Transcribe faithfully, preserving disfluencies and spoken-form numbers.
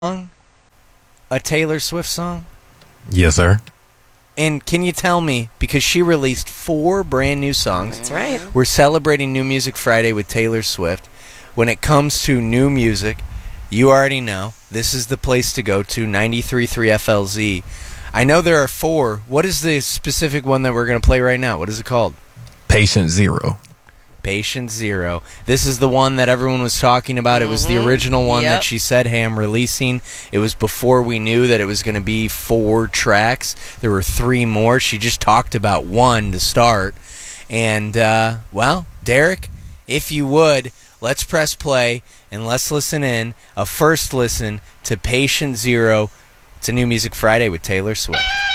a Taylor Swift song? Yes, sir. And can you tell me, because she released four brand new songs. That's right. We're celebrating New Music Friday with Taylor Swift. When it comes to new music, you already know, this is the place to go to, ninety-three point three F L Z. I know there are four. What is the specific one that we're going to play right now? What is it called? Patient Zero. Patient Zero. This is the one that everyone was talking about. It was the original one Yep. that she said Ham releasing. It was before we knew that it was going to be four tracks. There were three more. She just talked about one to start. And, uh, well, Derek, if you would, let's press play and let's listen in a first listen to Patient Zero. It's a New Music Friday with Taylor Swift.